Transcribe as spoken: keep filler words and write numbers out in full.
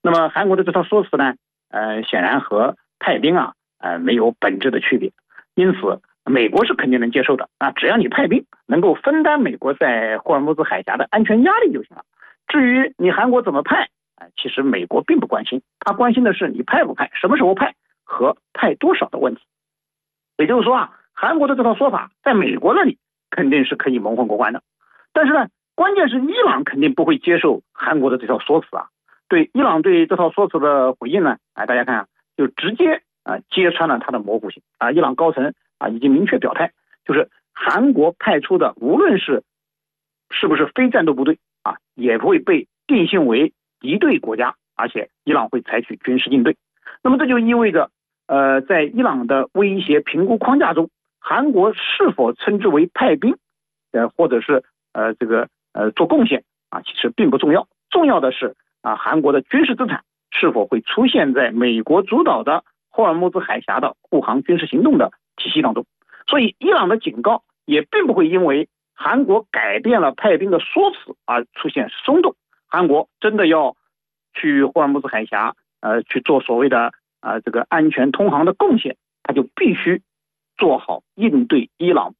那么韩国的这套说辞呢，呃，显然和派兵啊，呃，没有本质的区别。因此，美国是肯定能接受的啊，只要你派兵能够分担美国在霍尔木兹海峡的安全压力就行了。至于你韩国怎么派，啊，其实美国并不关心，他关心的是你派不派、什么时候派和派多少的问题。也就是说啊，韩国的这套说法在美国那里肯定是可以蒙混过关的，但是呢，关键是伊朗肯定不会接受韩国的这套说辞啊。对伊朗对这套说辞的回应呢，哎，大家看啊，就直接啊揭穿了它的模糊性啊。伊朗高层啊已经明确表态，就是韩国派出的无论是是不是非战斗部队啊，也会被定性为敌对国家，而且伊朗会采取军事应对。那么这就意味着，呃，在伊朗的威胁评估框架中，韩国是否称之为派兵，呃，或者是呃这个呃做贡献啊，其实并不重要。重要的是啊，韩国的军事资产是否会出现在美国主导的霍尔木兹海峡的护航军事行动的体系当中。所以，伊朗的警告也并不会因为韩国改变了派兵的说辞而出现松动。韩国真的要去霍尔木兹海峡，呃，去做所谓的呃这个安全通航的贡献，他就必须做好应对伊朗